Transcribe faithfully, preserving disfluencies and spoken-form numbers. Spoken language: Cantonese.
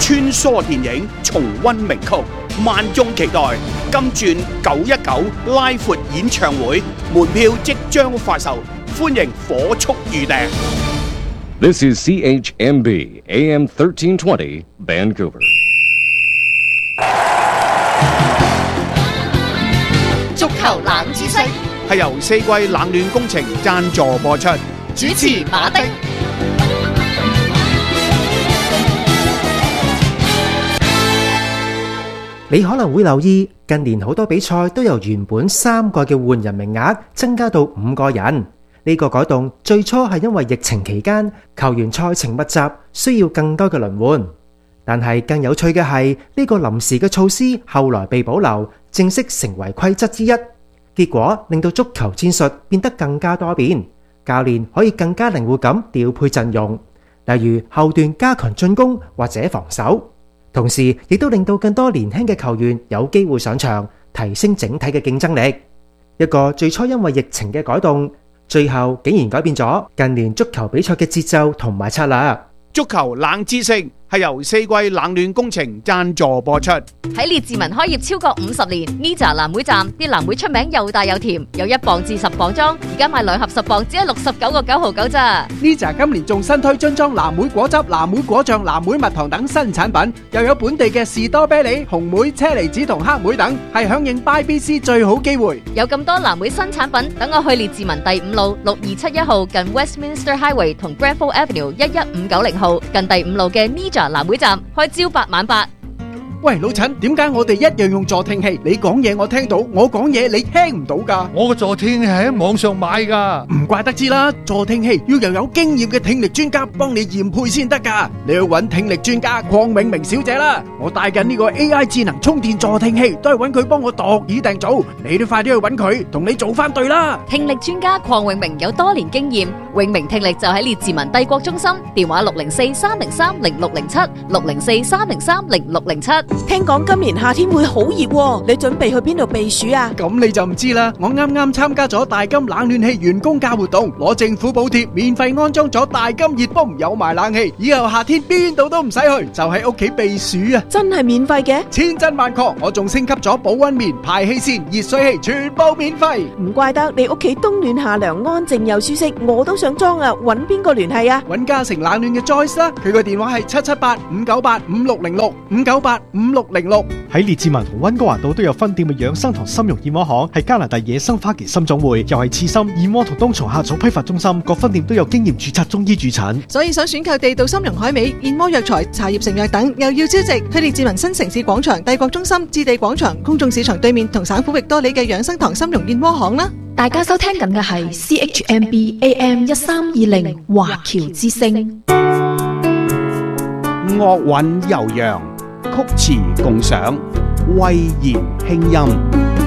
穿梭電影，重溫名曲，萬眾期待金鑽九一九拉闊演唱會，門票即將發售，歡迎火速預訂。 This is C H M B A M thirteen twenty Vancouver。 足球冷知識係由四季冷暖工程贊助播出， 主持馬的。 你可能會留意，近年好多比賽都由原本三個嘅換人名額增加到五個人。呢個改動最初係因為疫情期間球員賽程密集，需要更多嘅輪換。但係更有趣嘅係，呢個臨時嘅措施後來被保留，正式成為規則之一。結果令到足球戰術變得更加多變，教練可以更加靈活咁調配陣容，例如後段加強進攻或者防守。同時亦都令到更多年輕嘅球員有機會上場，提升整體嘅競爭力。一個最初因為疫情嘅改動，最後竟然改變咗近年足球比賽嘅節奏同埋策略。 足球冷知識係由四季冷暖工程贊助播出。 喺列治文開業超過五十年 ，Nija 藍莓站啲藍莓出名又大又甜，有一磅至十磅裝，而家買兩盒十磅只係六十九個九毫九咋。 Nija 今年仲新推樽裝藍莓果汁、藍莓果醬、藍莓蜜糖等新產品，又有本地嘅士多啤梨、紅莓、車厘子同黑莓等，係響應 Buy B C 最好機會。 有咁多藍莓新產品，等我去列治文第五路六二七一號近 Westminster Highway 同 Granville Avenue 一一五九零號近第五路嘅 Nija 藍莓站，開朝八晚八。 喂，老陳，點解我哋一樣用助聽器？你講嘢我聽到，我講嘢你聽唔到㗎？ 我個助聽器喺網上買㗎。 唔怪得知啦，助聽器要又有經驗嘅聽力專家幫你驗配先得㗎。你去揾聽力專家鄺永明小姐啦。我帶緊呢個 A I 智能充電助聽器，都係揾佢幫我度耳訂造。你都快啲去揾佢，同你做翻對啦。 聽力專家鄺永明有多年經驗，永明聽力就喺列治文帝國中心，電話六零四三零三零六零七六零四三零三零六零七。 聽講今年夏天會好熱喎，你準備去邊度避暑啊？ 咁你就唔知啦。我啱啱參加咗大金冷暖氣員工價活動，攞政府補貼，免費安裝咗大金熱泵，有埋冷氣，以後夏天邊度都唔使去，就喺屋企避暑啊！ 真係免費嘅？ 千真萬確，我仲升級咗保溫棉、排氣扇、熱水器，全部免費。 唔怪得你屋企冬暖夏涼，安靜又舒適，我都想裝啊！揾邊個聯繫啊？ 揾嘉誠冷暖嘅 Joyce 啦，佢個電話係七七八五九八五六零六五九八五六零六。 喺列治文同溫哥華島都有分店嘅養生堂參茸燕窩行，係加拿大野生花旗參種會，又係刺參、燕窩同冬蟲夏草批發中心，各分店都有經驗註冊中醫駐診。 所以想選購地道參茸海味、燕窩藥材、茶葉成藥等，又要超值，去列治文新城市廣場、帝國中心、置地廣場、公眾市場對面同省府域多里嘅養生堂參茸燕窩行啦。 大家收聽緊嘅係 C H M B A M 一三二零華僑之聲， 樂韻悠揚，曲詞共賞，威嚴輕音。